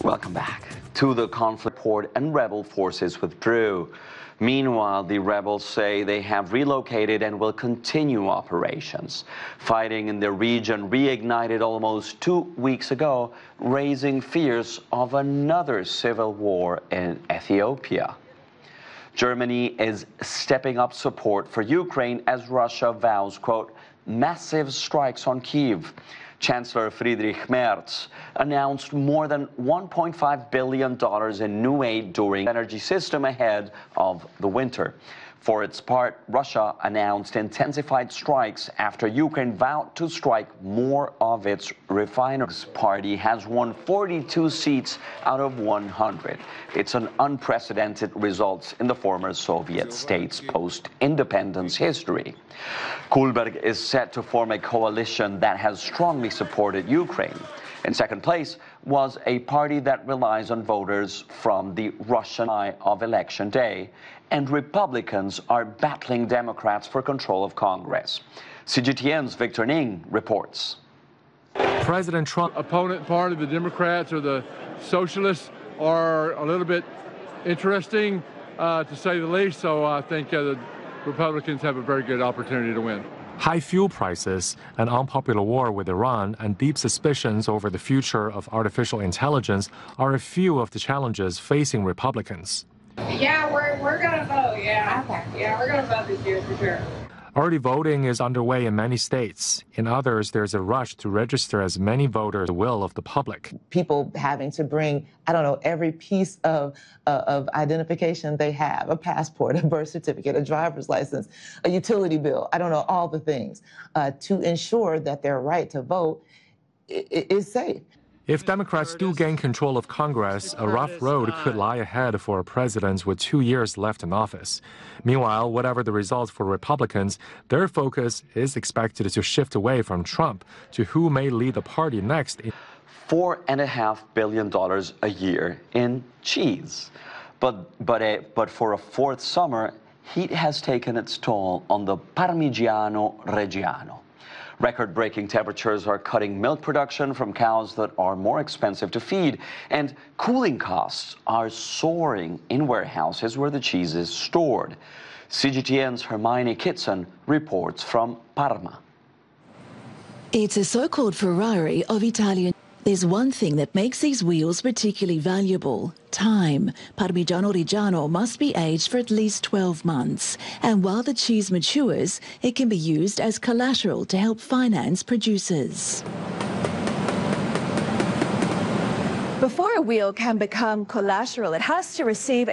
Welcome back. To the conflict port and rebel forces withdrew. Meanwhile, the rebels say they have relocated and will continue operations. Fighting in the region reignited almost 2 weeks ago, raising fears of another civil war in Ethiopia. Germany is stepping up support for Ukraine as Russia vows, quote, massive strikes on Kyiv. Chancellor Friedrich Merz announced more than $1.5 billion in new aid during the energy system ahead of the winter. For its part, Russia announced intensified strikes after Ukraine vowed to strike more of its refineries. Party has won 42 seats out of 100. It's an unprecedented result in the former Soviet states' post-independence history. Kohlberg is set to form a coalition that has strongly supported Ukraine. In second place was a party that relies on voters from the Russian eye of election day, and Republicans are battling Democrats for control of Congress. CGTN's Victor Ning reports. President Trump opponent party, the Democrats or the Socialists, are a little bit interesting, to say the least, so I think the Republicans have a very good opportunity to win. High fuel prices, an unpopular war with Iran, and deep suspicions over the future of artificial intelligence are a few of the challenges facing Republicans. Yeah, we're going to vote, yeah. Okay. Yeah, we're going to vote this year for sure. Early voting is underway in many states. In others, there's a rush to register as many voters as the will of the public. People having to bring, I don't know, every piece of identification they have, a passport, a birth certificate, a driver's license, a utility bill, I don't know, all the things, to ensure that their right to vote is safe. If Democrats do gain control of Congress, a rough road could lie ahead for a president with 2 years left in office. Meanwhile, whatever the results for Republicans, their focus is expected to shift away from Trump to who may lead the party next. $4.5 billion a year in cheese. But for a fourth summer, heat has taken its toll on the Parmigiano Reggiano. Record-breaking temperatures are cutting milk production from cows that are more expensive to feed, and cooling costs are soaring in warehouses where the cheese is stored. CGTN's Hermione Kitson reports from Parma. It's a so-called Ferrari of Italian. There's one thing that makes these wheels particularly valuable: time. Parmigiano Reggiano must be aged for at least 12 months. And while the cheese matures, it can be used as collateral to help finance producers. Before a wheel can become collateral, it has to receive